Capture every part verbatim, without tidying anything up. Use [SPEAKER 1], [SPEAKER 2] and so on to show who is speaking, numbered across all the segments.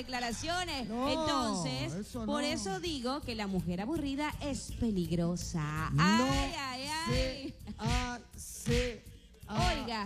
[SPEAKER 1] declaraciones.
[SPEAKER 2] No,
[SPEAKER 1] Entonces,
[SPEAKER 2] eso
[SPEAKER 1] por
[SPEAKER 2] no.
[SPEAKER 1] eso digo que la mujer aburrida es peligrosa.
[SPEAKER 2] No
[SPEAKER 1] Ay, ay, ay.
[SPEAKER 2] se hace
[SPEAKER 1] Oiga.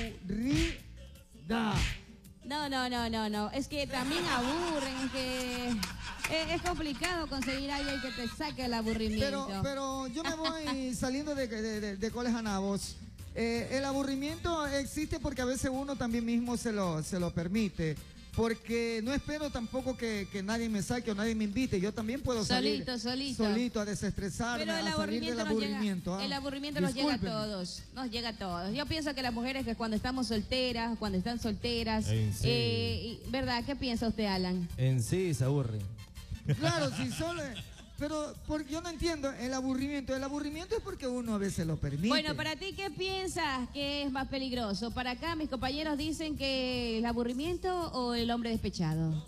[SPEAKER 2] aburrida.
[SPEAKER 1] No, no, no, no, no. Es que también aburren, es que es, es complicado conseguir a alguien que te saque el aburrimiento.
[SPEAKER 2] Pero, pero yo me voy saliendo de, de, de, de Coles a Nabos. Eh, el aburrimiento existe porque a veces uno también mismo se lo, se lo permite. Porque no espero tampoco que, que nadie me saque o nadie me invite. Yo también puedo salir
[SPEAKER 1] Solito, solito.
[SPEAKER 2] solito a desestresarme,
[SPEAKER 1] Pero el
[SPEAKER 2] a salir del
[SPEAKER 1] aburrimiento, nos
[SPEAKER 2] aburrimiento.
[SPEAKER 1] llega,
[SPEAKER 2] ¿ah?
[SPEAKER 1] el aburrimiento nos llega a
[SPEAKER 2] Discúlpenme.
[SPEAKER 1] todos, nos llega a todos. Yo pienso que las mujeres que cuando estamos solteras, cuando están solteras,
[SPEAKER 3] En sí.
[SPEAKER 1] eh, y- ¿verdad? ¿Qué piensa usted, Alan?
[SPEAKER 3] En sí se aburre.
[SPEAKER 2] Claro, si solo... Pero porque yo no entiendo el aburrimiento. El aburrimiento es porque uno a veces lo permite.
[SPEAKER 1] Bueno, para ti, ¿qué piensas que es más peligroso? Para acá mis compañeros dicen que el aburrimiento o el hombre despechado.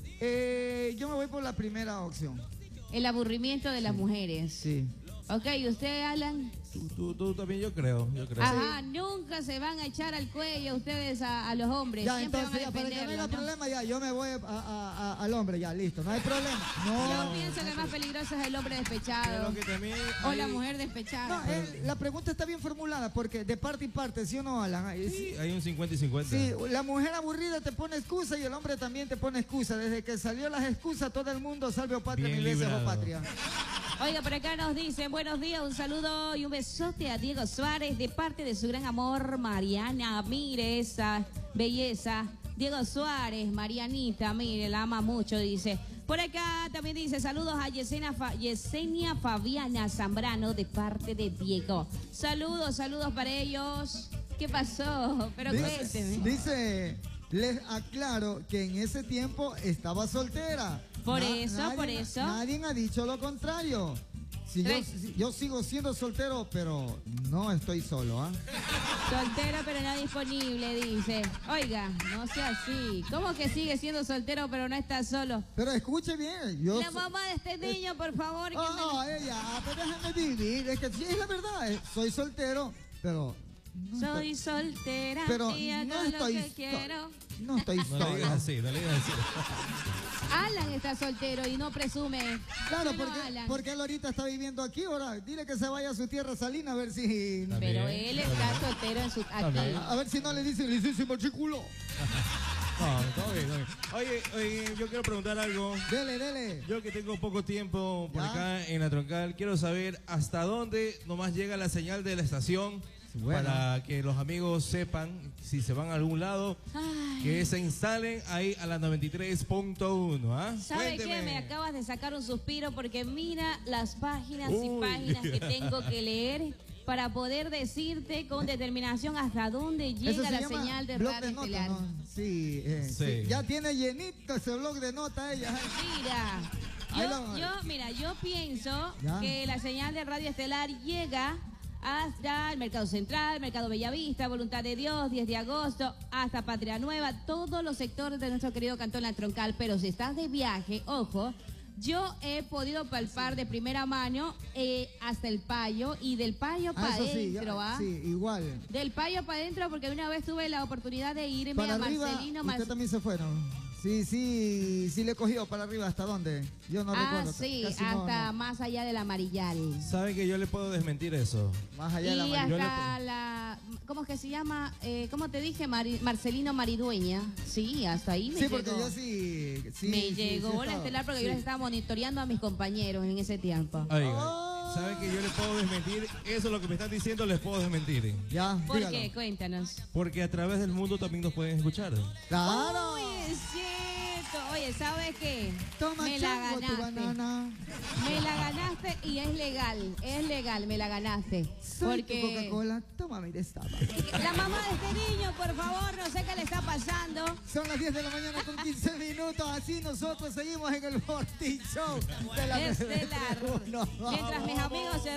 [SPEAKER 2] Eh, yo me voy por la primera opción.
[SPEAKER 1] El aburrimiento de las mujeres.
[SPEAKER 2] Sí.
[SPEAKER 1] Ok, ¿y usted, Alan?
[SPEAKER 3] Tú, tú, tú también, yo creo, yo creo.
[SPEAKER 1] Ajá, nunca se van a echar al cuello ustedes a, a los hombres.
[SPEAKER 2] Ya,
[SPEAKER 1] Siempre
[SPEAKER 2] entonces,
[SPEAKER 1] van
[SPEAKER 2] ya,
[SPEAKER 1] a
[SPEAKER 2] para que no haya
[SPEAKER 1] defenderlos, ¿no?
[SPEAKER 2] problema, ya, yo me voy a, a- a- al hombre, ya, listo, no hay problema.
[SPEAKER 1] Yo
[SPEAKER 2] No,
[SPEAKER 1] pienso que el más peligroso es el hombre
[SPEAKER 3] Pero
[SPEAKER 1] despechado.
[SPEAKER 3] que también
[SPEAKER 1] O
[SPEAKER 3] hay-
[SPEAKER 1] la mujer despechada.
[SPEAKER 2] no, él- la pregunta está bien formulada, porque de parte y parte, ¿sí o no, Alan?
[SPEAKER 3] Sí,
[SPEAKER 2] Sí,
[SPEAKER 3] hay un cincuenta y cincuenta.
[SPEAKER 2] sí, la mujer aburrida te pone excusa y el hombre también te pone excusa. Desde que salió las excusas, todo el mundo, salve o patria,
[SPEAKER 3] Bien
[SPEAKER 2] mil veces o
[SPEAKER 3] librado.
[SPEAKER 2] patria.
[SPEAKER 1] Oiga, por acá nos dicen, buenos días, un saludo y un besote a Diego Suárez de parte de su gran amor, Mariana. Mire esa belleza. Diego Suárez, Marianita, mire, la ama mucho, dice. Por acá también dice, saludos a Yesenia, Fa- Yesenia Fabiana Zambrano de parte de Diego. Saludos, saludos para ellos. ¿Qué pasó? Pero
[SPEAKER 2] Dice,
[SPEAKER 1] cuénteme.
[SPEAKER 2] dice, les aclaro que en ese tiempo estaba soltera.
[SPEAKER 1] Por eso,
[SPEAKER 2] nadie-
[SPEAKER 1] por eso.
[SPEAKER 2] Nadie ha dicho lo contrario. Si yo,
[SPEAKER 1] Tres.
[SPEAKER 2] si- yo sigo siendo soltero, pero no estoy solo, ¿ah?
[SPEAKER 1] Soltero pero no disponible, dice. Oiga, no sea así. ¿Cómo que sigue siendo soltero pero no está solo?
[SPEAKER 2] Pero escuche bien, yo...
[SPEAKER 1] La
[SPEAKER 2] so-
[SPEAKER 1] mamá de este niño, por favor. Que
[SPEAKER 2] Ah, ah, ella, ah, pero déjame vivir. Es que sí, es la verdad, eh, soy soltero, pero...
[SPEAKER 1] me-
[SPEAKER 2] no
[SPEAKER 1] Soy
[SPEAKER 2] estoy-
[SPEAKER 1] soltera
[SPEAKER 2] pero
[SPEAKER 1] y hago
[SPEAKER 2] no
[SPEAKER 1] lo
[SPEAKER 2] estoy
[SPEAKER 1] que
[SPEAKER 2] so-
[SPEAKER 1] quiero.
[SPEAKER 2] No estoy
[SPEAKER 3] No le digas
[SPEAKER 2] solo.
[SPEAKER 3] así, no le digas así.
[SPEAKER 1] Alan está soltero y no presume.
[SPEAKER 2] Claro,
[SPEAKER 1] ¿Sí o no,
[SPEAKER 2] porque,
[SPEAKER 1] Alan?
[SPEAKER 2] porque él ahorita está viviendo aquí, ahora. Dile que se vaya a su tierra salina a ver si...
[SPEAKER 1] Pero
[SPEAKER 3] También,
[SPEAKER 1] él está soltero en su aquí.
[SPEAKER 3] También.
[SPEAKER 2] A ver si no le dicen licencia y matriculo.
[SPEAKER 3] No, todo bien, todo bien. Oye, oye, yo quiero preguntar algo.
[SPEAKER 2] Dele, dele.
[SPEAKER 3] Yo que tengo poco tiempo por
[SPEAKER 2] ¿Ya?
[SPEAKER 3] acá en la troncal, quiero saber hasta dónde nomás llega la señal de la estación
[SPEAKER 2] Bueno.
[SPEAKER 3] para que los amigos sepan si se van a algún lado,
[SPEAKER 1] Ay.
[SPEAKER 3] que se instalen ahí a la noventa y tres punto uno. ¿Ah?
[SPEAKER 1] ¿Sabe qué?
[SPEAKER 3] Cuénteme.
[SPEAKER 1] Me acabas de sacar un suspiro porque mira las páginas y
[SPEAKER 3] Uy.
[SPEAKER 1] páginas que tengo que leer para poder decirte con determinación hasta dónde
[SPEAKER 2] Eso
[SPEAKER 1] llega
[SPEAKER 2] se
[SPEAKER 1] la
[SPEAKER 2] llama
[SPEAKER 1] señal de
[SPEAKER 2] blog
[SPEAKER 1] Radio
[SPEAKER 2] de notas,
[SPEAKER 1] Estelar.
[SPEAKER 2] ¿no? Sí, eh,
[SPEAKER 3] Sí.
[SPEAKER 2] sí. Ya tiene llenito ese blog de notas ella.
[SPEAKER 1] Mira,
[SPEAKER 2] Ahí
[SPEAKER 1] yo,
[SPEAKER 2] lo-
[SPEAKER 1] yo, mira, yo pienso
[SPEAKER 2] Ya.
[SPEAKER 1] que la señal de Radio Estelar llega hasta el Mercado Central, Mercado Bellavista, Voluntad de Dios, diez de agosto, hasta Patria Nueva, todos los sectores de nuestro querido Cantón La Troncal. Pero si estás de viaje, ojo, yo he podido palpar de primera mano eh, hasta el Payo y del Payo
[SPEAKER 2] Ah,
[SPEAKER 1] para
[SPEAKER 2] eso sí, ya-
[SPEAKER 1] adentro, ¿ah?
[SPEAKER 2] sí, igual.
[SPEAKER 1] Del Payo para adentro porque una vez tuve la oportunidad de irme
[SPEAKER 2] Para
[SPEAKER 1] a
[SPEAKER 2] arriba,
[SPEAKER 1] Marcelino.
[SPEAKER 2] usted
[SPEAKER 1] Mar-
[SPEAKER 2] también se fueron. Sí, sí, sí le cogió para arriba. ¿Hasta dónde? Yo no
[SPEAKER 1] ah,
[SPEAKER 2] recuerdo.
[SPEAKER 1] sí,
[SPEAKER 2] Casi no,
[SPEAKER 1] hasta
[SPEAKER 2] no.
[SPEAKER 1] más allá del Amarillal.
[SPEAKER 3] ¿Saben que yo le puedo desmentir eso?
[SPEAKER 2] Más allá de la
[SPEAKER 1] Y
[SPEAKER 2] mano.
[SPEAKER 3] Yo le
[SPEAKER 1] hasta
[SPEAKER 3] pon-
[SPEAKER 1] la, ¿cómo es que se llama? Eh, ¿Cómo te dije? Mari- Marcelino Maridueña. Sí, hasta ahí me
[SPEAKER 2] Sí, porque
[SPEAKER 1] llegó.
[SPEAKER 2] yo sí... sí
[SPEAKER 1] me
[SPEAKER 2] sí,
[SPEAKER 1] llegó
[SPEAKER 2] sí he
[SPEAKER 1] la
[SPEAKER 2] estado.
[SPEAKER 1] estelar porque
[SPEAKER 2] Sí.
[SPEAKER 1] yo les estaba monitoreando a mis compañeros en ese tiempo.
[SPEAKER 3] Oiga,
[SPEAKER 2] Oh.
[SPEAKER 3] ¿saben que yo le puedo desmentir? Eso es lo que me están diciendo, les puedo desmentir.
[SPEAKER 2] Ya,
[SPEAKER 1] ¿Por
[SPEAKER 2] dígalo.
[SPEAKER 1] qué? Cuéntanos.
[SPEAKER 3] Porque a través del mundo también nos pueden escuchar.
[SPEAKER 2] Claro.
[SPEAKER 1] Uy, es cierto. Oye, ¿sabes qué?
[SPEAKER 2] Toma
[SPEAKER 1] me la
[SPEAKER 2] chango tu
[SPEAKER 1] ganaste.
[SPEAKER 2] banana.
[SPEAKER 1] Me la ganaste y es legal. Es legal, me la ganaste.
[SPEAKER 2] Soy tu
[SPEAKER 1] porque
[SPEAKER 2] Coca-Cola. Toma mi destapa.
[SPEAKER 1] la mamá de este niño, por favor, no sé qué le está pasando.
[SPEAKER 2] Son las diez de la mañana con quince minutos. Así nosotros seguimos en el Morning Show de la
[SPEAKER 1] Estelar.
[SPEAKER 2] No,
[SPEAKER 1] Mientras mis amigos se